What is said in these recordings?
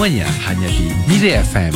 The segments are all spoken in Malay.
Semuanya hanya di Mira FM.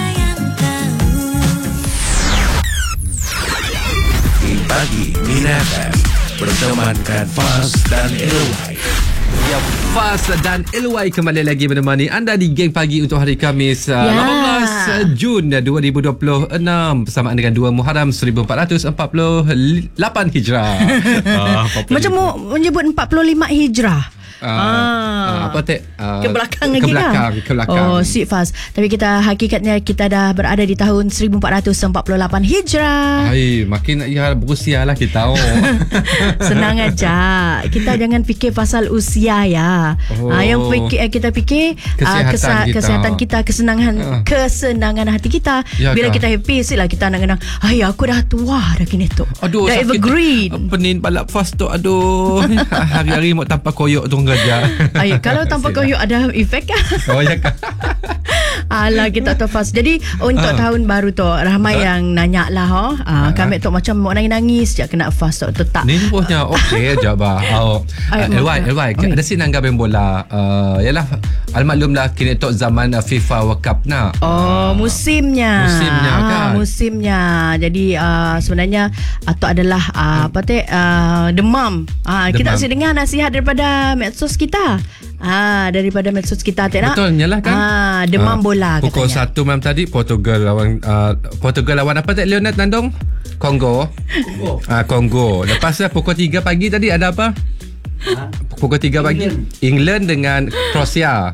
Pagi Mira FM bertemankan Faz dan Elway. Ya, Faz dan Elway kembali lagi menemani anda di Geng Pagi untuk hari Khamis 18 Jun 2026 bersamaan dengan 2 Muharram 1448 Hijrah. Macam mau menyebut 45 Hijrah. Apa tak? Ke belakang lagi ke belakang. Oh, sip Faz. Tapi hakikatnya kita dah berada di tahun 1448 Hijrah. Hai, makin berusia lah kita. Senang aja. Kita jangan fikir pasal usia ya. Yang kita fikir kesihatan kita, kesenangan hati kita. Ya, bila kita happy, lah kita nak aku dah tua dah kini tu. Aduh, dah evergreen. Penin balap Faz tu. Aduh. Hari-hari mau tanpa koyok tu kerja. Kalau tanpa koyok ada efek kah? Oh ya kah? Alah, kita tahu Faz. Jadi untuk tahun baru tu ramai yang nanya lah kami tu macam mau nangis je kena Faz tu tak. Ni punya okey aja bah. Elway ada si nangga main bola. Yalah almaklumlah kini tu zaman FIFA World Cup nak. Musimnya kan. Musimnya. Jadi sebenarnya tu adalah demam. Kita mesti dengar nasihat daripada medsos kita. Daripada medsos kita tak nak. Betul, nyalah kan. Demam bola pukul katanya. 1 malam tadi Portugal lawan apa tak Leonard Nandong? Kongo. Lepas pukul 3 pagi tadi ada apa? Pukul 3 pagi England dengan Croatia.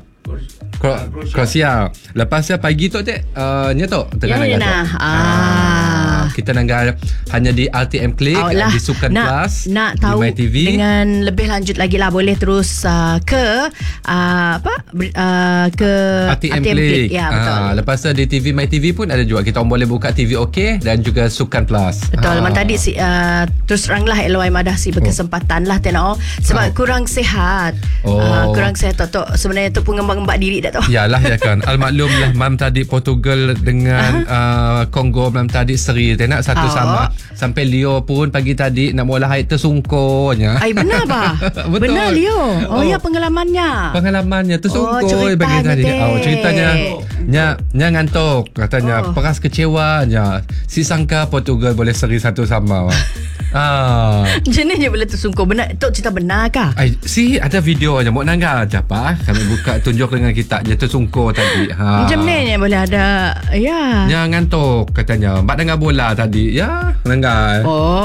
Lepas pagi tu nya tu tengah kita nangga hanya di RTM Click, di Sukan Plus, nak tahu di MyTV. Dengan lebih lanjut lagi lah boleh terus ke RTM Click. Ya, betul. Lepas tu di TV MyTV pun ada juga. Kita boleh buka TV OK dan juga Sukan Plus. Betul. Tadi terus teranglah Elway Madah berkesempatan lah tengok sebab kurang sihat. Kurang sihat tu sebenarnya tu pengembang diri dah tu. Yalah ya kan. Almaklum lah mam tadi Portugal dengan Kongo mam tadi seri nak satu sama. Sampai Leo pun pagi tadi nak mula haid tersungkurnya. Benar bah? Betul. Benar Leo. Ya pengalamannya tersungkur bagi tadi. Ceritanya nya ngantuk katanya. Peras kecewanya. Si sangka Portugal boleh seri satu sama. Macam ni je boleh tersungkur. Benar tu cerita benar kah? Si ada videonya mau nangga aja pak. Kami buka tunjuk dengan kita je tersungkur tadi. Macam ni je boleh ada. Ya. Nya ngantuk katanya. Mbak dengar bola tadi. Ya, nangga.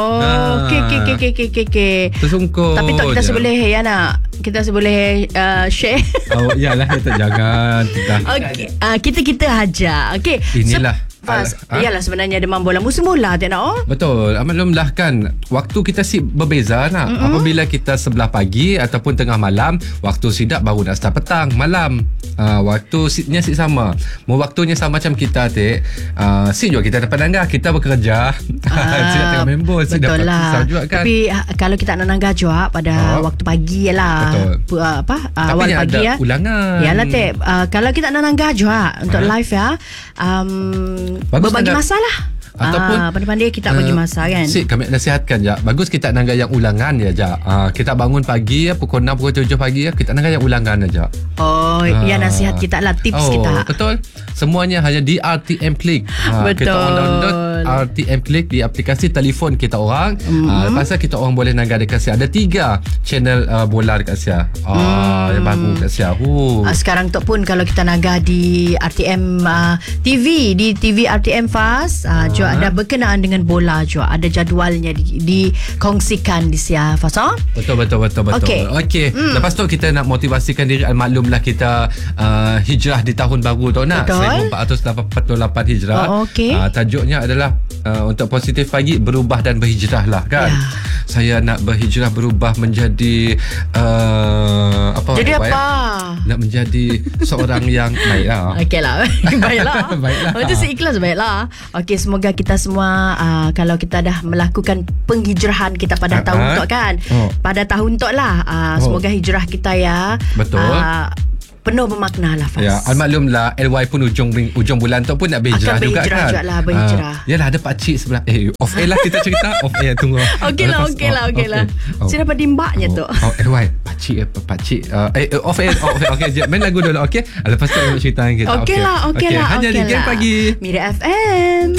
Okey. Tersungkur. Tapi tak kita seboleh ya nak. Kita seboleh share. Iyalah kita jangan kita. Okey. Kita aja. Okey. Inilah Faz, iyalah sebenarnya demam bola musim bola tak nak. Betul. Amalumlah kan waktu kita berbeza nak. Apabila kita sebelah pagi ataupun tengah malam, waktu sidak baru nak start petang malam. Waktu sidnya sama. Waktunya sama macam kita juga kita dapat nangga, kita bekerja. Sidak tengah member, sidak dapat susah juga kan. Tapi kalau kita nak nangga juga pada waktu pagi lah. Betul. Awal tapi pagi ada ulangan. Yalah kalau kita nak nangga juga untuk live ya. Berbagi masa lah. Ataupun pandai-pandai kita bagi masa kan. Kami nasihatkan je. Bagus kita nangga yang ulangan je. Kita bangun pagi pukul 6 pukul 7 pagi kita nangga yang ulangan aja. Ya nasihat kita lah, tips kita. Betul. Semuanya hanya di RTM Click. Betul. Kita download RTM Click di aplikasi telefon kita orang. Lepas tu kita orang boleh nangga dekat Asia. Ada 3 channel bola dekat Asia. Yang baru dekat Asia. Sekarang tu pun kalau kita nangga di RTM TV, di TV RTM Faz, juga ada berkenaan dengan bola juga. Ada jadualnya dikongsikan di Sia Faz. Betul. Okey. Lepas tu kita nak motivasikan diri. Maklumlah kita hijrah di tahun baru tu nak. 1448 Hijrah. Tajuknya adalah untuk positif pagi berubah dan berhijrah lah kan. Saya nak berhijrah berubah menjadi nak menjadi seorang yang baiklah. Okeylah. Baiklah. Itu seikhlas baiklah. Okey, semoga kita semua kalau kita dah melakukan penghijrahan kita pada tahun tu kan. Pada tahun tu lah. Semoga hijrah kita ya. Betul. penuh bermakna lah, Fas. Ya, maklumlah LY pun ujung bulan tu pun nak berhijrah juga kan. Berhijrah. Yalah, ada pakcik sebelah. Off air lah kita cerita. Off air tunggu. Okey lah. Saya dapat dimbaknya tu. LY, pakcik. Off air. Okey, main lagu dulu, okey? Lepas tu nak cerita kita. Okey lah. Hanya di Game Pagi Mira FM.